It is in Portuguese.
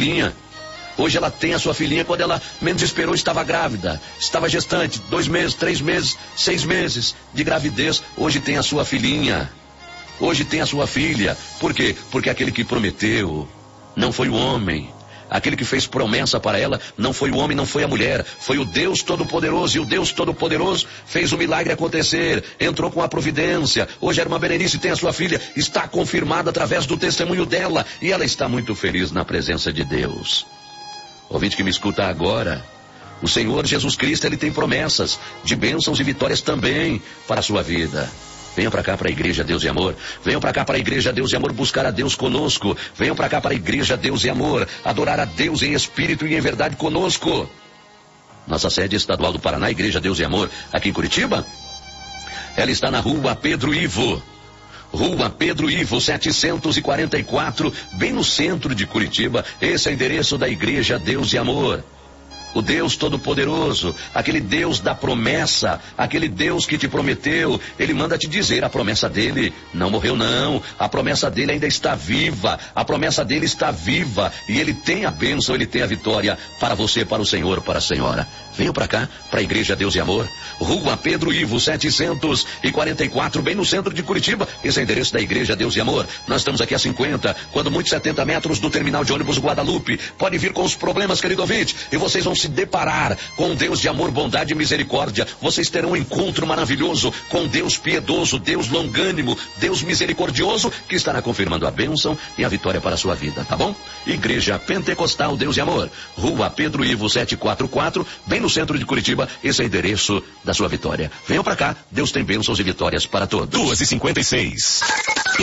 filhinha. Hoje ela tem a sua filhinha. Quando ela menos esperou, estava grávida, estava gestante, 2 meses, 3 meses, 6 meses de gravidez. Hoje tem a sua filhinha. Hoje tem a sua filha. Por quê? Porque aquele que prometeu não foi o homem. Aquele que fez promessa para ela não foi o homem, não foi a mulher, foi o Deus Todo-Poderoso. E o Deus Todo-Poderoso fez o milagre acontecer, entrou com a providência. Hoje a irmã Berenice tem a sua filha, está confirmada através do testemunho dela, e ela está muito feliz na presença de Deus. Ouvinte que me escuta agora, o Senhor Jesus Cristo, Ele tem promessas de bênçãos e vitórias também para a sua vida. Venham para cá para a Igreja Deus e Amor. Venham para cá para a Igreja Deus e Amor buscar a Deus conosco. Venham para cá para a Igreja Deus e Amor adorar a Deus em espírito e em verdade conosco. Nossa sede estadual do Paraná, Igreja Deus e Amor, aqui em Curitiba, ela está na Rua Pedro Ivo. Rua Pedro Ivo, 744, bem no centro de Curitiba. Esse é o endereço da Igreja Deus e Amor. O Deus Todo-Poderoso, aquele Deus da promessa, aquele Deus que te prometeu, Ele manda te dizer, a promessa dele não morreu não, a promessa dele ainda está viva, a promessa dele está viva, e Ele tem a bênção, Ele tem a vitória para você, para o Senhor, para a Senhora. Venham para cá, para a Igreja Deus e Amor, Rua Pedro Ivo, 744, bem no centro de Curitiba. Esse é o endereço da Igreja Deus e Amor. Nós estamos aqui a 50, quando muito 70 metros do terminal de ônibus Guadalupe. Pode vir com os problemas, querido ouvinte, e vocês vão se deparar com um Deus de amor, bondade e misericórdia. Vocês terão um encontro maravilhoso com Deus piedoso, Deus longânimo, Deus misericordioso, que estará confirmando a bênção e a vitória para a sua vida, tá bom? Igreja Pentecostal Deus e Amor, Rua Pedro Ivo, 744, bem no centro de Curitiba. Esse é o endereço da sua vitória. Venham para cá, Deus tem bênçãos e vitórias para todos. 2h56.